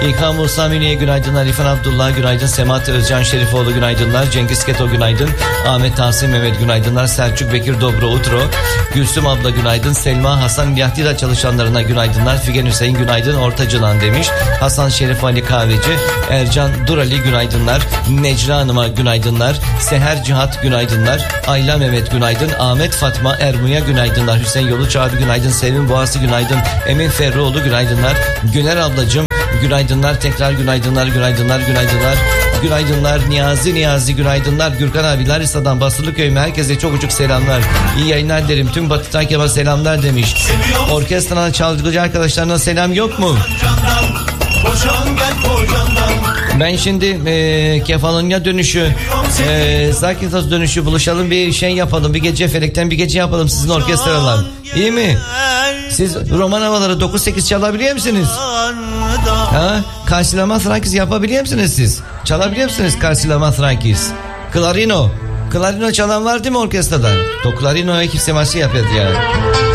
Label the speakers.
Speaker 1: İlhan Musa Münih'e günaydınlar. İrfan Abdullah günaydın. Semat Özcan Şerifoğlu günaydınlar. Cengiz Keto günaydın. Ahmet Tahsin Mehmet günaydınlar. Selçuk Bekir Dobro Utro. Gülsüm abla günaydın. Selma Hasan Yahtida çalışanlarına günaydınlar. Figen Hüseyin günaydın. Ortacılan demiş. Hasan Şerif Ali Kahveci. Ercan Durali günaydınlar. Necla Hanım'a günaydınlar. Seher Cihat günaydınlar. Ayla Mehmet günaydın. Ahmet Fatma Ermu'ya günaydınlar. Hüseyin Yoluç abi günaydın. Sevim Boğası günaydın. Emin Ferroğlu günaydınlar. Güner ablacığım günaydınlar. Tekrar günaydınlar. Günaydınlar. Niyazi günaydınlar. Gürkan abi Larisa'dan Basılıköy herkese çok uçuk selamlar. İyi yayınlar derim. Tüm Batı Trakya'ma selamlar demiş. Orkestradan çalgıcı arkadaşlarına selam yok mu? Ben şimdi Kefalonya dönüşü Zakynthos dönüşü buluşalım, bir şey yapalım, bir gece Felek'ten bir gece yapalım sizin orkestralar. İyi mi? Siz roman havaları 9-8 çalabiliyor musunuz? Ha? Karşılama Thrankis yapabiliyor musunuz siz? Çalabiliyor musunuz karşılama Thrankis? Clarino çalan var değil mi orkestrada? Clarino'ya kimse maçı yapıyordu yani.